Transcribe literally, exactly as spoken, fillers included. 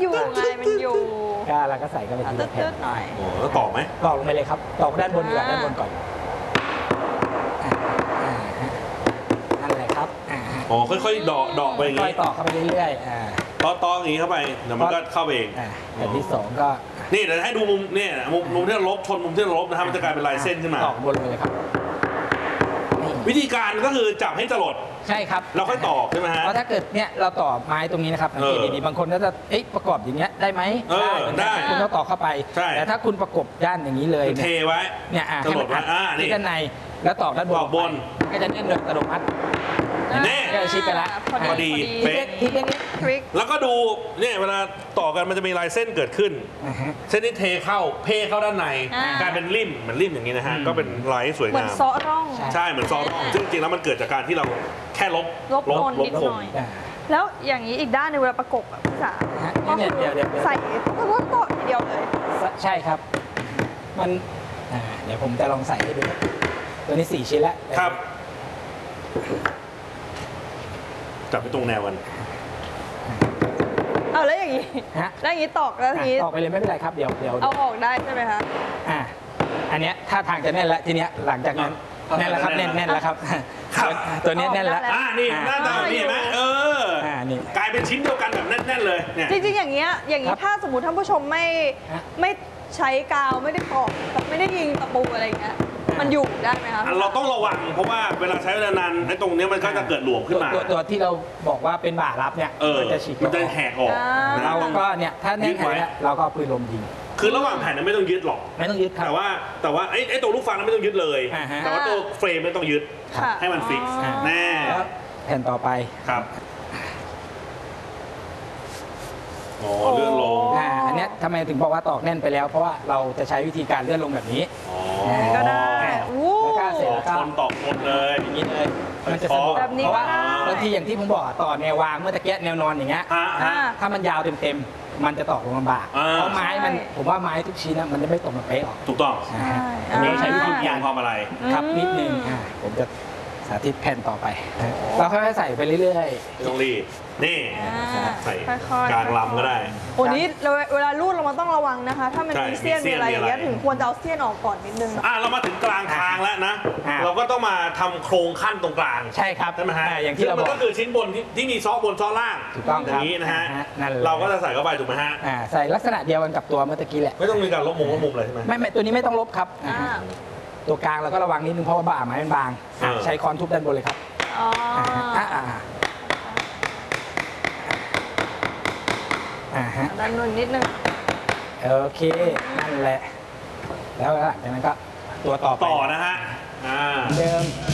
อยู่ไงมันอยู่ก็เราก็ใส่เข้าไปทีละแผ่นหน่อยโอ้แล้วตอกไหมตอกลงไปเลยครับตอกด้านบนดีกว่าด้านบนก่อนนั่นแหละครับอ๋อค่อยๆดอกดอกไปอย่างค่อนี้ยตอกเข้าไปเรื่อยๆอ่าตอกตอกอย่างนี้เข้าไปเดี๋ยวมันก็เข้าไปเองแผ่นที่สองก็นี่เดี๋ยวให้ดูมุมเนี่ยมุมมุมที่เราลบชนมุมที่เราลบนะครับมันจะกลายเป็นลายเส้นขึ้นมาตอกบนเลยครับวิธีการก็คือจับให้จรดใช่ครับเราค่อยตอกใช่ไหมฮะเพราะถ้าเกิดเนี่ยเราต่อไม้ตรงนี้นะครับดีๆบางคนก็จะเอ๊ะประกอบอย่างเงี้ยได้ไหมได้ได้คุณต้องต่อเข้าไปแต่ถ้าคุณประกบด้านอย่างนี้เลยเทไว้เนี่ยจรดไว้อ่านี่ด้านในแล้วตอกด้านบนก็จะแน่นโดยอัตโนมัติแน่ก็ชิดไปละพอดีเป๊ะแล้วก็ดูเนี่ยเวลาต่อกันมันจะมีลายเส้นเกิดขึ้นเส้นที่เทเข้าเพเข้าด้านในกลายเป็นริมเหมือนริมอย่างนี้นะฮะก็เป็นลายสวยงามเหมือนซอร่องใช่เหมือนซอร่องซึ่งจริงๆแล้วมันเกิดจากการที่เราแค่ลบลบลบนิดหน่อยแล้วอย่างนี้อีกด้านนึงเวลาประกบอ่ะพี่จ๋าก็คือใส่ก็ว่าต่อทีเดียวเลยใช่ครับมันเดี๋ยวผมจะลองใส่ให้ดูตัวนี้สี่ชิ้นแล้วครับจับไปตรงแนวกันเอาแล้วอย่างนี้แล้วอย่างนี้ตอกแล้วทีนี้ตอกไปเลยไม่เป็นไรครับเดี๋ยวเดี๋ยวเอาออกได้ใช่ไหมคะอ่าอันเนี้ยถ้าทางจะแน่นแล้วทีเนี้ยหลังจากนั้นแน่นแล้วครับแน่นแน่นแล้วครับตัวนี้แน่นแล้วอ่านี่หน้าตานี่เห็นไหมเอออ่านี่กลายเป็นชิ้นเดียวกันแบบแน่นๆเลยเนี่ยจริงๆอย่างเงี้ยอย่างนี้ถ้าสมมติท่านผู้ชมไม่ไม่ใช้กาวไม่ได้ตอกไม่ได้ยิงตะปูอะไรเงี้ยมันอยู่ได้ไหมคะเราต้องระวังเพราะว่าเวลาใช้เวลานานไอ้ตรงนี้มันก็จะเกิดหลวมขึ้นมาตัวตัวที่เราบอกว่าเป็นบ่ารับเนี่ยมันจะฉีกมันจะแหกออกเราก็เนี่ยถ้าแน่นไว้เราก็ปืนลมยิงคือระหว่างแผ่นนั้นไม่ต้องยึดหรอกไม่ต้องยึดครับแต่ว่าแต่ว่าไอ้ไอ้ตัวลูกฟังนั้นไม่ต้องยึดเลยแต่ว่าตัวเฟรมไม่ต้องยึดให้มันฟิกซ์แน่แผ่นต่อไปครับอ๋อเลื่อนลงอ่าอันนี้ทำไมถึงบอกว่าตอกแน่นไปแล้วเพราะว่าเราจะใช้วิธีการเลื่อนลงแบบนี้ก็ได้แล้วก็เสร็จแล้วก็ชนตอกหมดเลยอย่างนี้เลยมันจะสะดวกเพราะว่าบางทีอย่างที่ผมบอกต่อแนววางเมื่อตะเกียบแนวนอนอย่างเงี้ยถ้ามันยาวเต็มๆมันจะตอกลงลำบากเพราะไม้มันผมว่าไม้ทุกชิ้นมันจะไม่ตรงกับเป๊ะหรอกถูกต้องเราใช้วิธีการความอะไรครับนิดนึงผมจะสาธิตแผ่นต่อไปเราค่อยๆใส่ไปเรื่อยๆต้องรีบนี่ใส่กลางลำก็ได้โอ้นี้เวลารูดเราต้องระวังนะคะถ้ามันมีเสี้ยนมีอะไรอย่างเงี้ยถึงควรจะเอาเสี้ยนออกก่อนนิดนึงอ่ะเรามาถึงกลางทางแล้วนะเราก็ต้องมาทำโครงขั้นตรงกลางใช่ครับใช่ไหมฮะอย่างที่เราบอกก็คือชิ้นบนที่มีซอกบนซอกล่างถูกต้องอย่างนี้นะฮะเราก็จะใส่เข้าไปถูกไหมฮะใส่ลักษณะเดียวกันกับตัวเมื่อกี้แหละไม่ต้องมีการลบมุมลบมุมอะไรใช่ไหมไม่ไม่ตัวนี้ไม่ต้องลบครับตัวกลางเราก็ระวังนิดนึงเพราะว่าบ่าไม้มันบางใช้ค้อนทุบด้านบนเลยครับอ๋ออ่าฮะด้านบนนิดนึงโอเคนั่นแหละแล้วหลังจากนั้นก็ตัวต่อต่อนะฮะอ่าเดิม